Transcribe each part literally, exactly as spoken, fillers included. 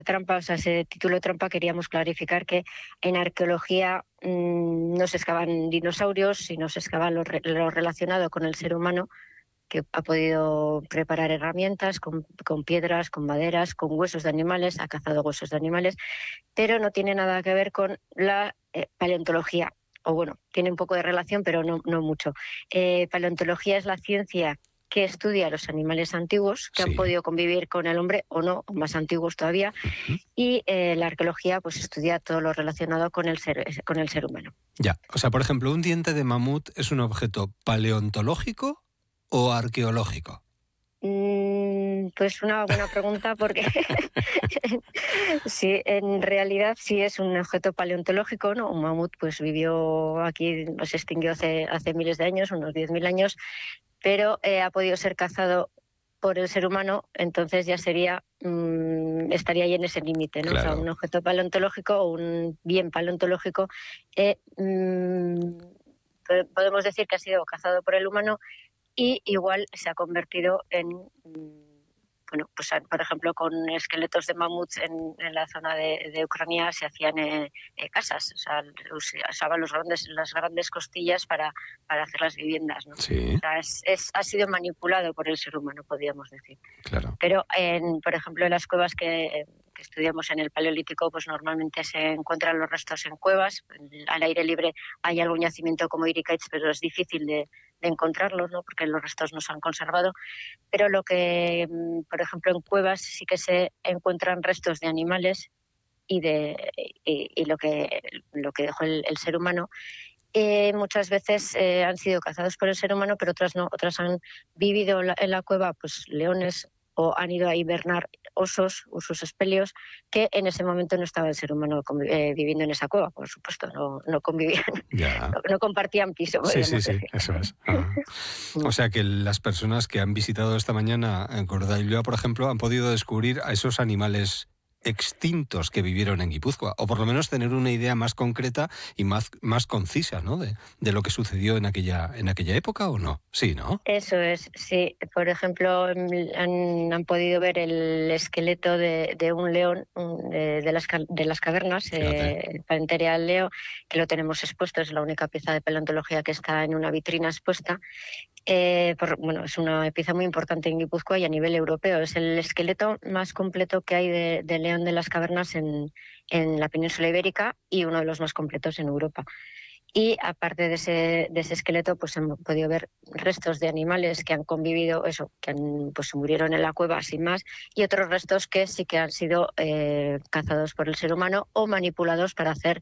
trampa, o sea, ese título de trampa queríamos clarificar que en arqueología mmm, no se excavan dinosaurios, sino se excava lo, re, lo relacionado con el ser humano, que ha podido preparar herramientas con, con piedras, con maderas, con huesos de animales, ha cazado huesos de animales, pero no tiene nada que ver con la eh, paleontología. O bueno, tiene un poco de relación, pero no, no mucho. Eh, paleontología es la ciencia que estudia los animales antiguos que sí. han podido convivir con el hombre o no, o más antiguos todavía, uh-huh. y eh, la arqueología pues estudia todo lo relacionado con el ser, con el ser humano. Ya, o sea, por ejemplo, un diente de mamut es un objeto paleontológico o arqueológico. Mm, pues una buena pregunta porque sí, en realidad sí es un objeto paleontológico, ¿no? Un mamut pues vivió aquí, se extinguió hace, hace miles de años, unos diez mil años, pero eh, ha podido ser cazado por el ser humano, entonces ya sería, mmm, estaría ahí en ese límite, ¿no? Claro. O sea, un objeto paleontológico o un bien paleontológico, eh, mmm, podemos decir que ha sido cazado por el humano y igual se ha convertido en, bueno, pues por ejemplo con esqueletos de mamuts en, en la zona de, de Ucrania se hacían eh, eh, casas, o sea, usaban los grandes, las grandes costillas para, para hacer las viviendas, ¿no? Sí. O sea, es, es, ha sido manipulado por el ser humano, podríamos decir. Claro. Pero, en, por ejemplo, en las cuevas que, que estudiamos en el Paleolítico, pues normalmente se encuentran los restos en cuevas, al aire libre hay algún yacimiento como Iricaitz, pero es difícil de de encontrarlos, ¿no? Porque los restos no se han conservado, pero lo que, por ejemplo, en cuevas sí que se encuentran restos de animales y de y, y lo que lo que dejó el, el ser humano. Eh, muchas veces eh, han sido cazados por el ser humano, pero otras no, otras han vivido la, en la cueva, pues leones, o han ido a hibernar osos, osos espelios, que en ese momento no estaba el ser humano eh, viviendo en esa cueva, por supuesto, no, no convivían, no, no compartían piso. Sí, sí, decir. sí, eso es. Ajá. O sea que las personas que han visitado esta mañana en Gordailua, por ejemplo, han podido descubrir a esos animales extintos que vivieron en Guipúzcoa, o por lo menos tener una idea más concreta y más, más concisa, ¿no? De, de lo que sucedió en aquella, en aquella época, ¿o no? Sí, ¿no? Eso es, sí. Por ejemplo, han, han podido ver el esqueleto de, de un león de, de, las, de las cavernas, eh, Parenteria del Leo, que lo tenemos expuesto, es la única pieza de paleontología que está en una vitrina expuesta. Eh, por, bueno, es una pieza muy importante en Guipúzcoa y a nivel europeo. Es el esqueleto más completo que hay de, de león de las cavernas en, en la península ibérica y uno de los más completos en Europa. Y aparte de ese, de ese esqueleto, pues hemos podido ver restos de animales que han convivido, eso, que han, pues murieron en la cueva sin más, y otros restos que sí que han sido eh, cazados por el ser humano o manipulados para hacer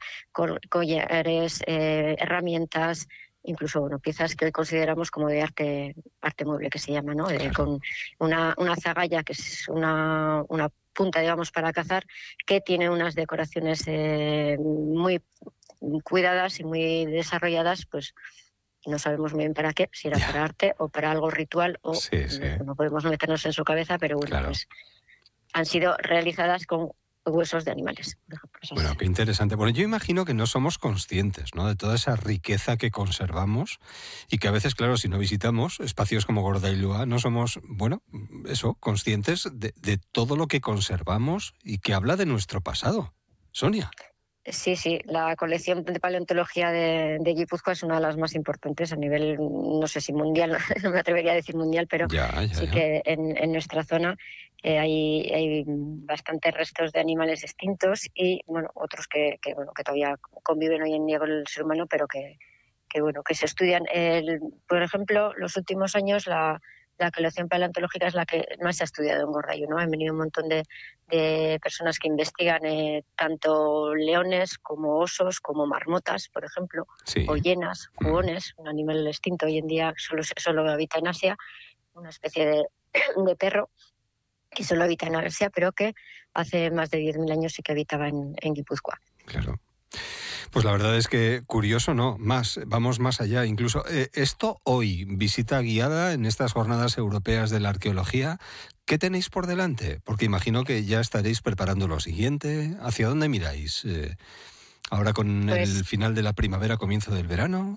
collares, eh, herramientas, incluso bueno, piezas que hoy consideramos como de arte arte mueble, que se llama, ¿no? Claro. Eh, con una, una zagalla, que es una, una punta, digamos, para cazar, que tiene unas decoraciones eh, muy cuidadas y muy desarrolladas, pues no sabemos muy bien para qué, si era yeah. para arte o para algo ritual, o sí, sí. No, no podemos meternos en su cabeza, pero bueno, claro. pues han sido realizadas con huesos de animales. Bueno, qué interesante. Bueno, yo imagino que no somos conscientes, ¿no?, de toda esa riqueza que conservamos y que a veces, claro, si no visitamos espacios como Gordailua, no somos, bueno, eso, conscientes de, de todo lo que conservamos y que habla de nuestro pasado. Sonia. Sí, sí, la colección de paleontología de, de Guipúzcoa es una de las más importantes a nivel, no sé si mundial, no me atrevería a decir mundial, pero ya, ya, sí ya. que en, en nuestra zona eh, hay, hay bastantes restos de animales extintos y bueno, otros que, que, bueno, que todavía conviven hoy en día con el ser humano, pero que, que, bueno, que se estudian. El, por ejemplo, los últimos años la... La colección paleontológica es la que más se ha estudiado en Gordailua, ¿no? Han venido un montón de, de personas que investigan eh, tanto leones como osos, como marmotas, por ejemplo, sí. o hienas, cuones, un animal extinto hoy en día solo, solo habita en Asia, una especie de, de perro que solo habita en Asia, pero que hace más de diez mil años sí que habitaba en, en Guipúzcoa. Claro. Pues la verdad es que curioso, ¿no? Más, vamos más allá. Incluso eh, esto hoy, visita guiada en estas jornadas europeas de la arqueología, ¿qué tenéis por delante? Porque imagino que ya estaréis preparando lo siguiente. ¿Hacia dónde miráis? Eh, ahora con pues, el final de la primavera, comienzo del verano.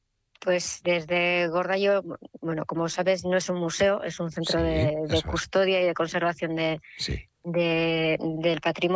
Pues desde Gordailua, bueno, como sabes, no es un museo, es un centro sí, de, de custodia es. y de conservación de, sí. de, del patrimonio.